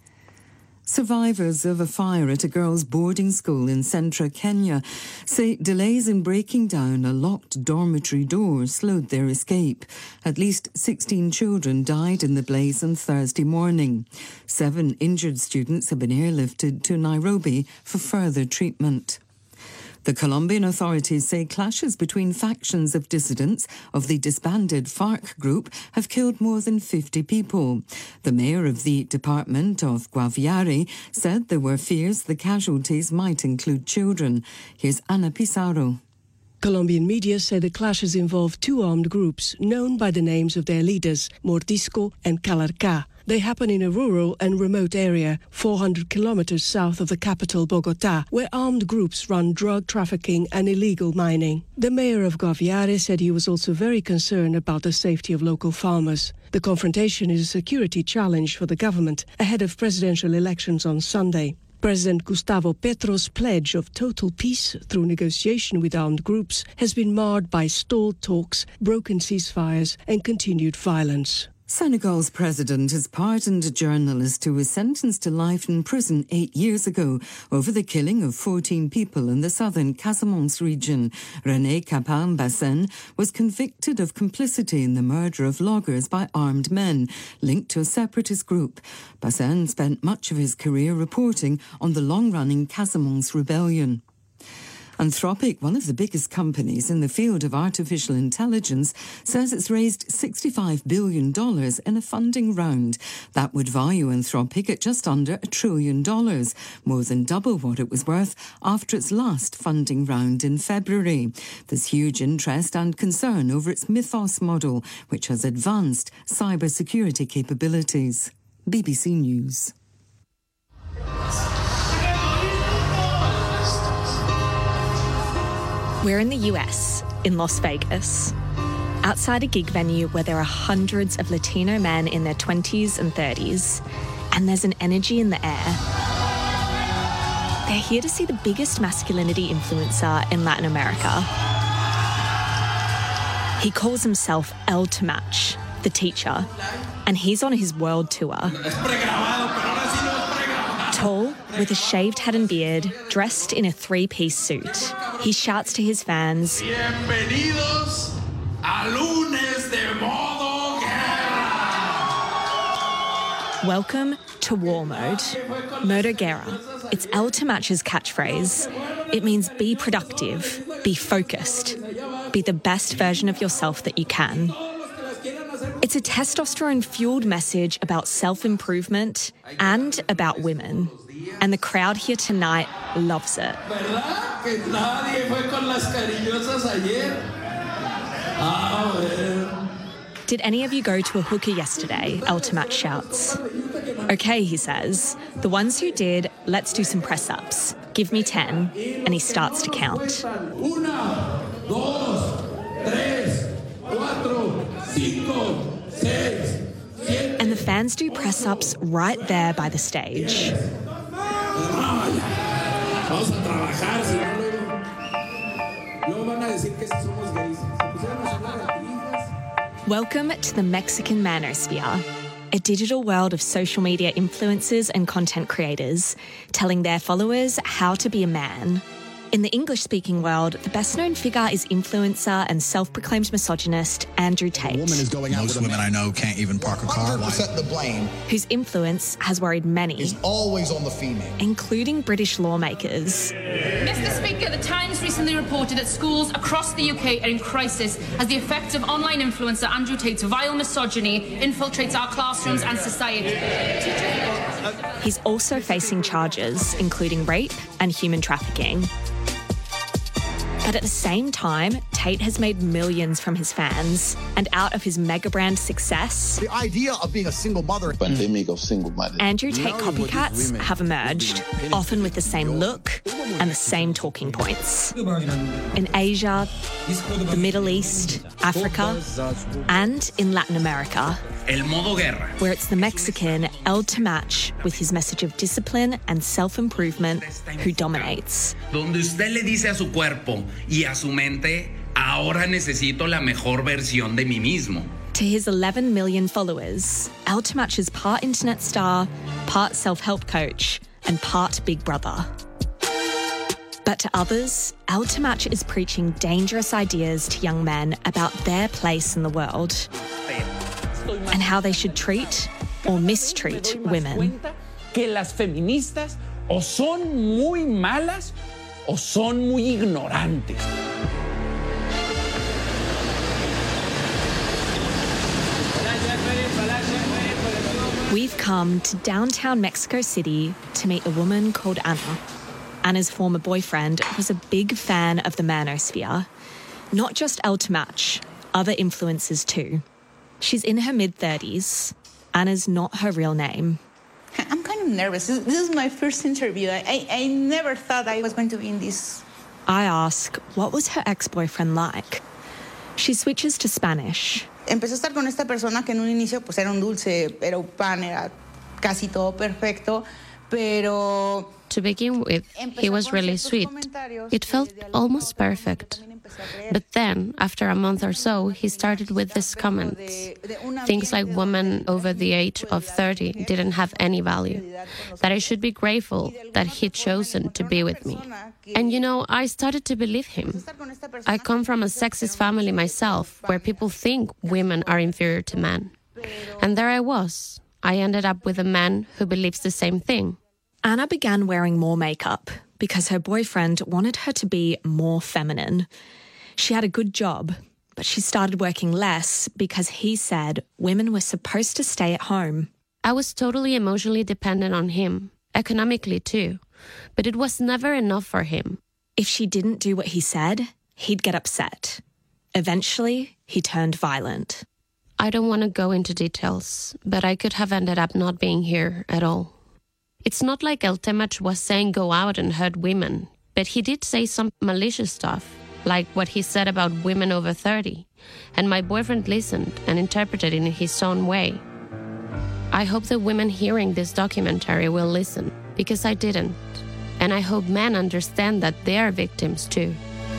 Survivors of a fire at a girls' boarding school in central Kenya say delays in breaking down a locked dormitory door slowed their escape. At least sixteen children died in the blaze on Thursday morning. Seven injured students have been airlifted to Nairobi for further treatment. The Colombian authorities say clashes between factions of dissidents of the disbanded FARC group have killed more than fifty people. The mayor of the department of Guaviare said there were fears the casualties might include children. Here's Ana Pizarro. Colombian media say the clashes involve two armed groups known by the names of their leaders, Mordisco and Calarca. They happen in a rural and remote area, four hundred kilometers south of the capital, Bogota, where armed groups run drug trafficking and illegal mining. The mayor of Guaviare said he was also very concerned about the safety of local farmers. The confrontation is a security challenge for the government ahead of presidential elections on Sunday. President Gustavo Petro's pledge of total peace through negotiation with armed groups has been marred by stalled talks, broken ceasefires and continued violence. Senegal's president has pardoned a journalist who was sentenced to life in prison eight years ago over the killing of fourteen people in the southern Casamance region. René Capan Bassen was convicted of complicity in the murder of loggers by armed men linked to a separatist group. Bassen spent much of his career reporting on the long-running Casamance rebellion. Anthropic, one of the biggest companies in the field of artificial intelligence, says it's raised sixty-five billion dollars in a funding round. That would value Anthropic at just under a trillion dollars, more than double what it was worth after its last funding round in February. There's huge interest and concern over its Mythos model, which has advanced cybersecurity capabilities. B B C News. We're in the U S, in Las Vegas, outside a gig venue where there are hundreds of Latino men in their twenties and thirties, and there's an energy in the air. They're here to see the biggest masculinity influencer in Latin America. He calls himself El Temach, the teacher, and he's on his world tour. Tall, with a shaved head and beard, dressed in a three-piece suit, he shouts to his fans, "Bienvenidos a lunes de modo guerra." Welcome to War Mode, Modo Guerra. It's El Temach's catchphrase. It means be productive, be focused, be the best version of yourself that you can. It's a testosterone-fueled message about self-improvement and about women. And the crowd here tonight loves it. Did any of you go to a hooker yesterday? El Temach shouts. Okay, he says. The ones who did, let's do some press-ups. Give me ten. And he starts to count. Una, dos, tres, cuatro, And the fans do press-ups right there by the stage. Welcome to the Mexican manosphere, a digital world of social media influencers and content creators telling their followers how to be a man. In the English-speaking world, the best-known figure is influencer and self-proclaimed misogynist Andrew Tate. A woman is going out Most women I know can't even park a car. one hundred percent the blame. Whose influence has worried many. Is always on the female. Including British lawmakers. Mister Speaker, the Times recently reported that schools across the U K are in crisis as the effect of online influencer Andrew Tate's vile misogyny infiltrates our classrooms and society. He's also facing charges, including rape and human trafficking. But at the same time, Tate has made millions from his fans, and out of his mega brand success, the idea of being a single mother, pandemic of single mother, Andrew Tate copycats have emerged, often with the same look and the same talking points. In Asia, the Middle East, Africa, and in Latin America, El modo guerra, where it's the Mexican El Temach with his message of discipline and self-improvement who dominates. Donde usted le dice a su cuerpo y a su mente, ahora necesito la mejor versión de mí mismo. To his eleven million followers, El Temach is part internet star, part self-help coach, and part Big Brother. But to others, El Temach is preaching dangerous ideas to young men about their place in the world and how they should treat or mistreat women. Que las feministas o son muy malas o son muy ignorantes. We've come to downtown Mexico City to meet a woman called Ana. Ana's former boyfriend was a big fan of the manosphere. Not just El Temach, other influencers too. She's in her mid-thirties. Ana's not her real name. I'm kind of nervous. This is my first interview. I, I never thought I was going to be in this. I ask, what was her ex-boyfriend like? She switches to Spanish. Empecé a estar con esta persona que en un inicio pues era un dulce, era un pan, era casi todo perfecto, pero... To begin with, he was really sweet. It felt almost perfect. But then, after a month or so, he started with these comments. Things like women over the age of thirty didn't have any value. That I should be grateful that he'd chosen to be with me. And you know, I started to believe him. I come from a sexist family myself, where people think women are inferior to men. And there I was. I ended up with a man who believes the same thing. Ana began wearing more makeup because her boyfriend wanted her to be more feminine. She had a good job, but she started working less because he said women were supposed to stay at home. I was totally emotionally dependent on him, economically too, but it was never enough for him. If she didn't do what he said, he'd get upset. Eventually, he turned violent. I don't want to go into details, but I could have ended up not being here at all. It's not like El Temach was saying go out and hurt women, but he did say some malicious stuff, like what he said about women over thirty, and my boyfriend listened and interpreted it in his own way. I hope the women hearing this documentary will listen, because I didn't, and I hope men understand that they are victims too.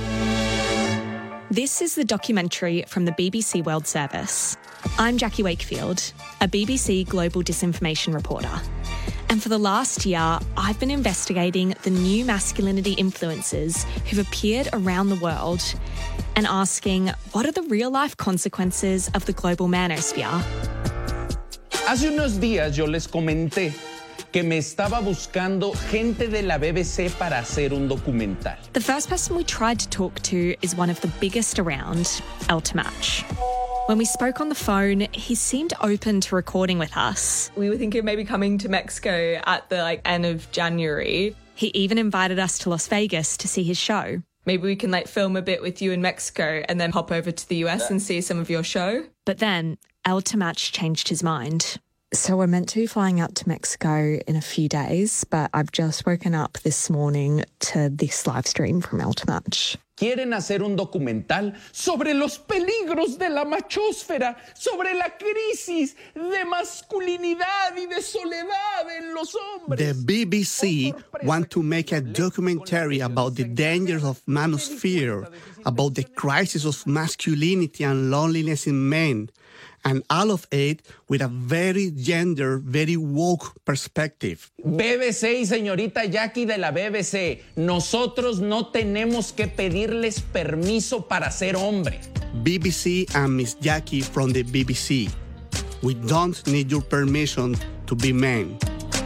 This is the documentary from the B B C World Service. I'm Jackie Wakefield, a B B C Global Disinformation reporter. And for the last year, I've been investigating the new masculinity influencers who've appeared around the world and asking, what are the real-life consequences of the global manosphere? Hace unos días yo les comenté que me estaba buscando gente de la B B C para hacer un documental. The first person we tried to talk to is one of the biggest around, El Temach. When we spoke on the phone, he seemed open to recording with us. We were thinking of maybe coming to Mexico at the like end of January. He even invited us to Las Vegas to see his show. Maybe we can like film a bit with you in Mexico and then hop over to the U S and see some of your show. But then El Temach changed his mind. So we're meant to be flying out to Mexico in a few days, but I've just woken up this morning to this live stream from El Temach. Quieren hacer un documental sobre los peligros de la machósfera, sobre la crisis de masculinidad y de soledad en los hombres. The B B C want to make a documentary about the dangers of manosphere, about the crisis of masculinity and loneliness in men, and all of it with a very gender, very woke perspective. B B C y señorita Jackie de la B B C, nosotros no tenemos que pedirles permiso para ser hombre. B B C and Miss Jackie from the B B C, we don't need your permission to be men.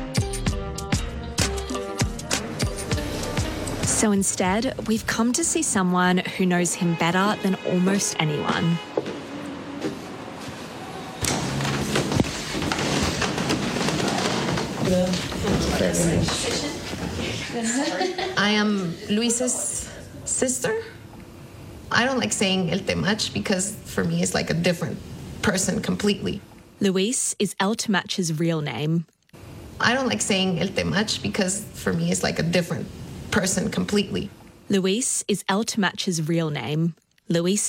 So instead, we've come to see someone who knows him better than almost anyone. I am Luis's sister. I don't like saying El Temach because for me it's like a different person completely. Luis is El Temach's real name. I don't like saying El Temach because for me it's like a different person completely. Luis is El Temach's real name. Luis